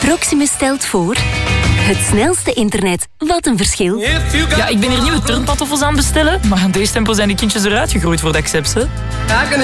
Proximus stelt voor... Het snelste internet. Wat een verschil. Ja, ik ben hier nieuwe turnpantoffels aan bestellen, maar aan deze tempo zijn die kindjes eruit gegroeid voor de accepts, hè.